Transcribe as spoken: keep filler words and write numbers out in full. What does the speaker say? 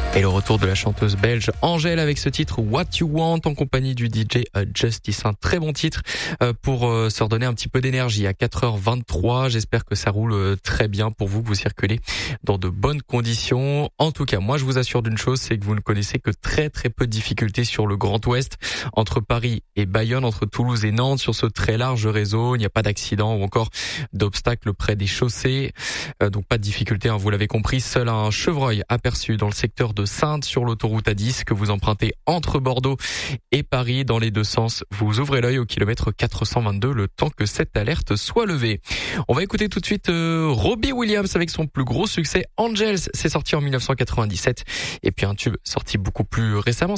Et le retour de la chanteuse belge Angèle avec ce titre What You Want en compagnie du D J Justice. Un très bon titre pour se redonner un petit peu d'énergie à quatre heures vingt-trois. J'espère que ça roule très bien pour vous, que vous circulez dans de bonnes conditions. En tout cas, moi je vous assure d'une chose, c'est que vous ne connaissez que très très peu de difficultés sur le Grand Ouest, entre Paris et Bayonne, entre Toulouse et Nantes, sur ce très large réseau. Il n'y a pas d'accident ou encore d'obstacles près des chaussées. Euh, donc pas de difficulté, hein, vous l'avez compris. Seul un chevreuil aperçu dans le secteur de Saintes sur l'autoroute A dix que vous empruntez entre Bordeaux et Paris dans les deux sens. Vous ouvrez l'œil au kilomètre quatre cent vingt-deux le temps que cette alerte soit levée. On va écouter tout de suite euh, Robbie Williams avec son plus gros succès Angels. C'est sorti en mille neuf cent quatre-vingt-dix-sept et puis un tube sorti beaucoup plus récemment.